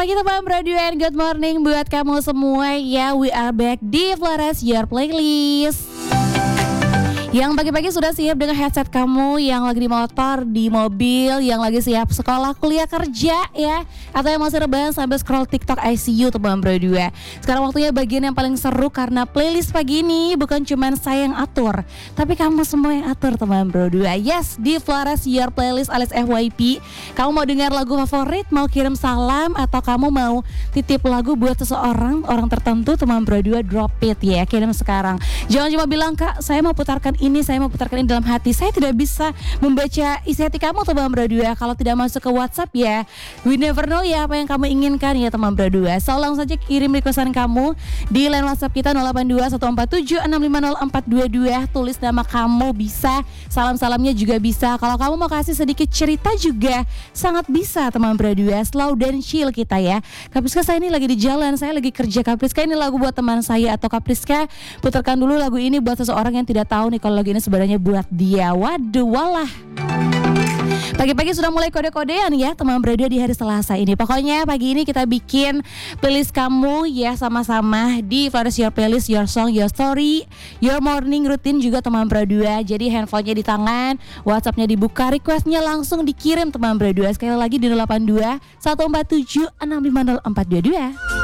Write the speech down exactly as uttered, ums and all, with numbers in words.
Pagi teman radio and good morning buat kamu semua ya. We are back di Flores Your Playlist. Yang pagi-pagi sudah siap dengan headset kamu, yang lagi di motor, di mobil, yang lagi siap sekolah, kuliah, kerja ya, atau yang masih rebahan sambil scroll TikTok I C U teman berdua. Sekarang waktunya bagian yang paling seru karena playlist pagi ini bukan cuma saya yang atur, tapi kamu semua yang atur teman berdua. Yes, di Flores Your Playlist alias F Y P. Kamu mau dengar lagu favorit, mau kirim salam, atau kamu mau titip lagu buat seseorang, orang tertentu teman berdua, drop it ya, kirim sekarang. Jangan cuma bilang, Kak, saya mau putarkan ini, saya mau putarkan ini dalam hati. Saya tidak bisa membaca isi hati kamu teman berdua kalau tidak masuk ke WhatsApp ya. We never know ya apa yang kamu inginkan ya teman berdua. So langsung saja kirim requestan kamu di line WhatsApp kita nol delapan dua satu empat tujuh enam lima nol empat dua dua. Tulis nama kamu bisa, salam-salamnya juga bisa. Kalau kamu mau kasih sedikit cerita juga sangat bisa teman berdua. Slow dan chill kita ya. Kak Priska, saya ini lagi di jalan, saya lagi kerja. Kak Priska, ini lagu buat teman saya. Atau Kak Priska, putarkan dulu lagu ini buat seseorang yang tidak tahu nih kalau lagu ini sebenarnya buat dia. Waduh, walah. Pagi-pagi sudah mulai kode-kodean ya teman berdua di hari Selasa ini. Pokoknya pagi ini kita bikin playlist kamu ya sama-sama di Flores Your Playlist, Your Song, Your Story, Your Morning Routine juga teman berdua. Jadi handphonenya di tangan, WhatsAppnya dibuka, requestnya langsung dikirim teman berdua. Sekali lagi di nol delapan dua satu empat tujuh enam lima nol empat dua dua.